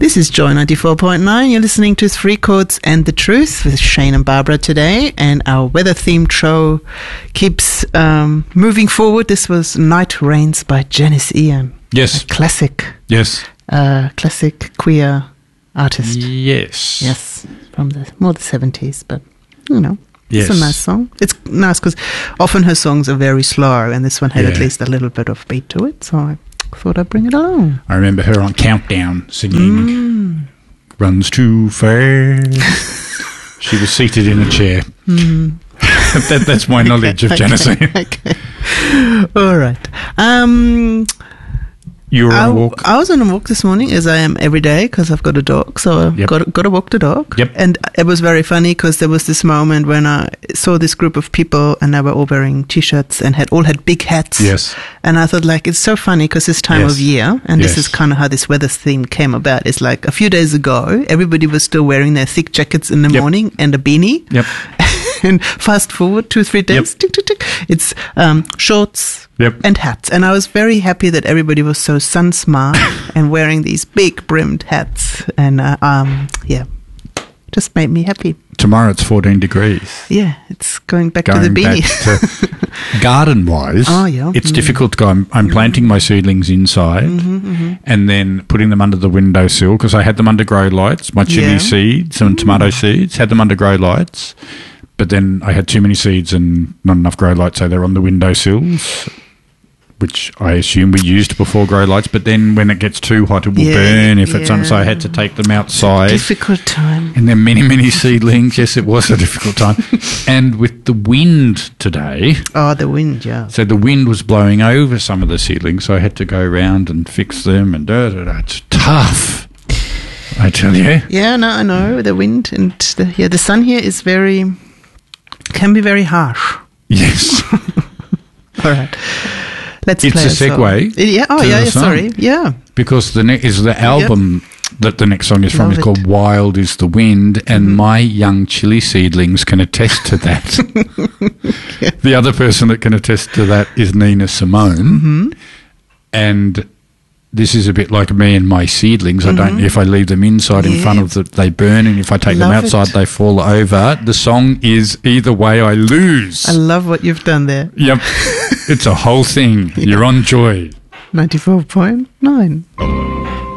This is Joy 94.9. You're listening to Three Chords and the Truth with Shane and Barbara today, and our weather-themed show keeps moving forward. This was Night Rains by Janice Ian. Yes. A classic. Yes. Classic queer artist. Yes. Yes. From the 70s, but, you know. Yes. It's a nice song. It's nice because often her songs are very slow, and this one had at least a little bit of beat to it, so I thought I'd bring it along. I remember her on Countdown singing Runs Too Fast. She was seated in a chair. That's my knowledge of Janice. Okay. All right. You were on a walk? I was on a walk this morning, as I am every day, because I've got a dog, so I've got to walk the dog. Yep. And it was very funny because there was this moment when I saw this group of people and they were all wearing T-shirts and all had big hats. Yes. And I thought, like, it's so funny because this time of year, and this is kind of how this weather theme came about, is like a few days ago, everybody was still wearing their thick jackets in the morning and a beanie. Yep. And fast forward 2-3 days, tick, tick, tick, it's shorts and hats. And I was very happy that everybody was so sun smart and wearing these big brimmed hats. And just made me happy. Tomorrow it's 14 degrees. Yeah, it's going back to the beanie. Garden-wise, it's difficult to go. I'm planting my seedlings inside and then putting them under the windowsill because I had them under grow lights, my chili seeds and tomato seeds, had them under grow lights. But then I had too many seeds and not enough grow lights, so they're on the windowsills, which I assume we used before grow lights. But then when it gets too hot, it will burn if it's on. So I had to take them outside. Difficult time. And then many, many seedlings. Yes, it was a difficult time. And with the wind today. Oh, the wind, yeah. So the wind was blowing over some of the seedlings, so I had to go around and fix them. And it's tough, I tell you. Yeah, no, I know. The wind and the sun here is can be very harsh. Yes. All right. It's a segue. Sorry. Yeah. Because the album that the next song is from is called Wild is the Wind, and my young chili seedlings can attest to that. The other person that can attest to that is Nina Simone. And this is a bit like me and my seedlings. I don't. If I leave them inside in front of they burn, and if I take them outside, they fall over. The song is Either Way I Lose. I love what you've done there. Yep. It's a whole thing. You're on Joy 94.9.